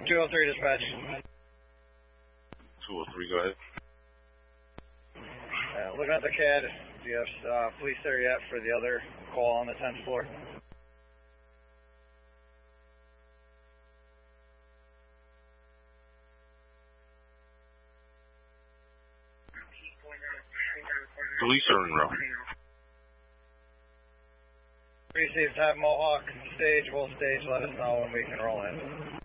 203 dispatch. 203, go ahead. Looking at the CAD, do you have police there yet for the other call on the 10th floor? Police are en route. Received, have Mohawk stage, we'll stage, let us know when we can roll in.